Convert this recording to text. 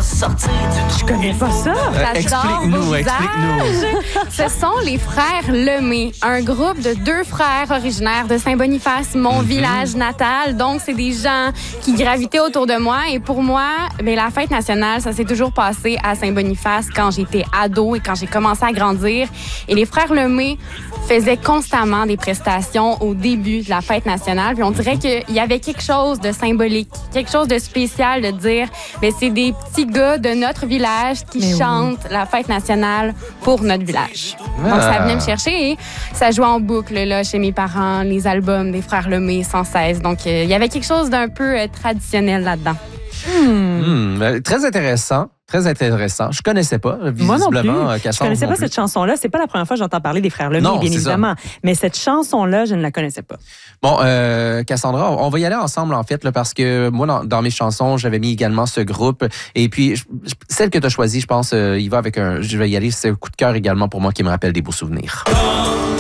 Je connais pas ça. Explique-nous. Ce sont les frères Lemay, un groupe de 2 frères originaires de Saint-Boniface, mon village natal. Donc, c'est des gens qui gravitaient autour de moi. Et pour moi, la fête nationale, ça s'est toujours passé à Saint-Boniface quand j'étais ado et quand j'ai commencé à grandir. Et les frères Lemay faisaient constamment des prestations au début de la fête nationale. Puis on dirait qu'il y avait quelque chose de symbolique, quelque chose de spécial de dire, c'est des petits gars de notre village qui chantent la fête nationale pour notre village. Donc, ça venait me chercher et ça jouait en boucle là, chez mes parents, les albums des frères Lemay sans cesse. Donc, il y avait quelque chose d'un peu traditionnel là-dedans. Très intéressant. Très intéressant. Je connaissais pas, visiblement. Moi non plus. Cassandre Je connaissais pas cette chanson-là. C'est pas la première fois que j'entends parler des frères Lemay, bien évidemment. Ça. Mais cette chanson-là, je ne la connaissais pas. Bon, Cassandra, on va y aller ensemble, en fait, là, parce que moi, dans mes chansons, j'avais mis également ce groupe. Et puis, celle que tu as choisie, je pense, il va avec je vais y aller. C'est un coup de cœur également pour moi qui me rappelle des beaux souvenirs.